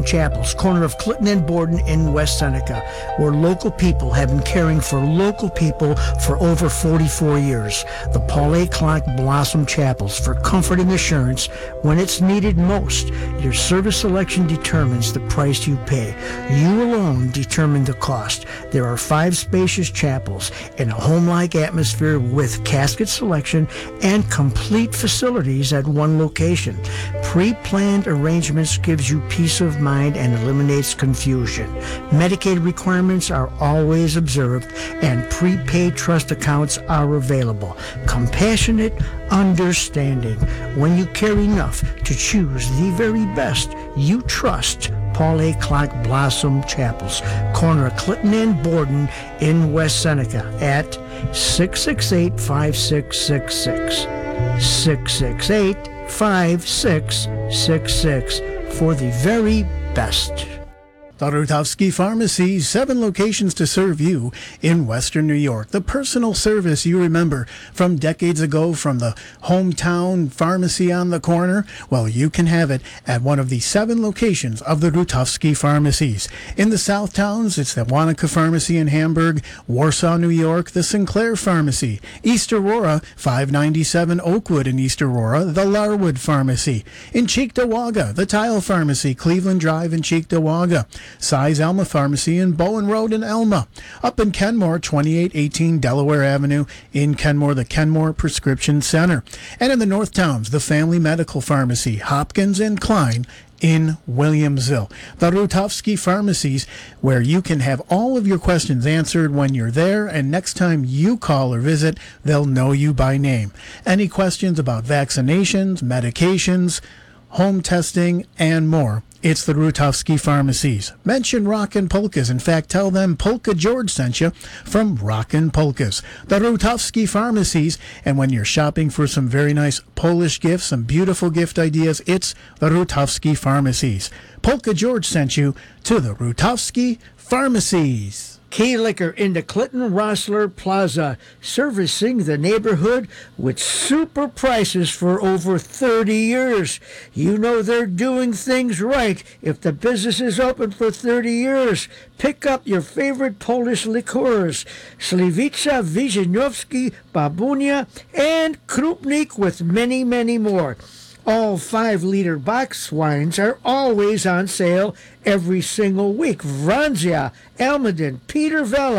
Chapels, corner of Clinton and Borden in West Seneca, where local people have been caring for local people for over 44 years. The Paul A. Clark Blossom Chapels, for comfort and assurance when it's needed most. Your service selection determines the price you pay. You alone determine the cost. There are 5 spacious chapels in a home-like atmosphere with casket selection and complete facilities at one location. Pre-planned arrangements gives you peace of mind and eliminates confusion. Medicaid requirements are always observed and prepaid trust accounts are available. Compassionate understanding. When you care enough to choose the very best, you trust Paul A. Clark Blossom Chapels, corner of Clinton and Borden in West Seneca at 668-5666. 668-5666 for the very best. The Rutowski Pharmacy, 7 locations to serve you in Western New York. The personal service you remember from decades ago from the hometown pharmacy on the corner, well, you can have it at one of the 7 locations of the Rutowski Pharmacies. In the South Towns, it's the Wanaka Pharmacy in Hamburg, Warsaw, New York, the Sinclair Pharmacy, East Aurora, 597 Oakwood in East Aurora, the Larwood Pharmacy. In Cheektowaga, the Tile Pharmacy, Cleveland Drive in Cheektowaga. Size Alma Pharmacy in Bowen Road in Elma. Up in Kenmore, 2818 Delaware Avenue in Kenmore, the Kenmore Prescription Center. And in the North Towns, the Family Medical Pharmacy, Hopkins and Klein in Williamsville. The Rutowski Pharmacies, where you can have all of your questions answered when you're there, and next time you call or visit, they'll know you by name. Any questions about vaccinations, medications, home testing, and more, it's the Rutowski Pharmacies. Mention Rockin' Polkas. In fact, tell them Polka George sent you from Rockin' Polkas. The Rutowski Pharmacies. And when you're shopping for some very nice Polish gifts, some beautiful gift ideas, it's the Rutowski Pharmacies. Polka George sent you to the Rutowski Pharmacies. Key Liquor in the Clinton Rossler Plaza, servicing the neighborhood with super prices for over 30 years. You know they're doing things right if the business is open for 30 years. Pick up your favorite Polish liqueurs, Sliwica, Wyżynowski, Babunia, and Krupnik, with many, many more. All 5-liter box wines are always on sale every single week. Franzia, Elmeden, Peter Vella,